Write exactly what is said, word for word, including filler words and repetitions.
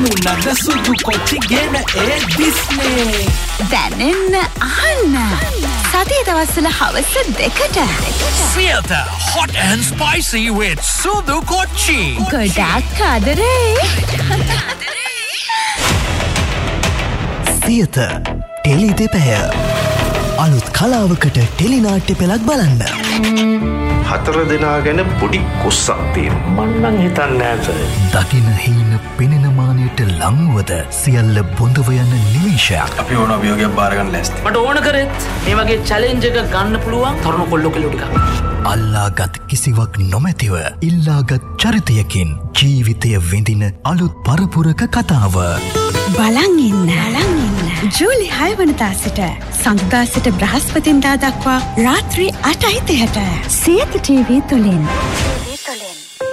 මුණද සුදු කොච්චි ගෙන ඒ ඩිස්නේ දැනෙන්න අහන්න සතිය දවස්වල හවස දෙකට Siyatha hot and spicy with සුදු කොච්චි ගොඩක් ආදරේ සියත ටෙලි දෙපැය අලුත් කලාවකට ටෙලිනාට්‍ය පෙළක් බලන්න හතර දෙනා ගැන පොඩි කුස්සක් තියෙනවා. මම නම් හිතන්නේ නැහැ. දකින්න හීන පෙනෙන මානෙට ලංවද සියල්ල බොඳව යන නිමේෂයක්. අපි ඕන අභියෝගයක් බාර ගන්න ලෑස්ති. මට ඕන කරෙත් මේ වගේ චැලෙන්ජ් එකක් ගන්න පුළුවන් තරුණ කොල්ලෝ කෙල්ලෝ ටිකක්. අල්ලාගත් කිසිවක් නොමැතිව ඉල්ලාගත් චරිතයකින් ජීවිතය විඳින අලුත් පරපුරක කතාව. බලන් ඉන්න. බලන් ඉන්න. ජූලි හය වනදා සිට සඳුදා සිට බ්‍රහස්පතින්දා දක්වා රාත්‍රී අටයි තිහට සියත ටීවී තුලින්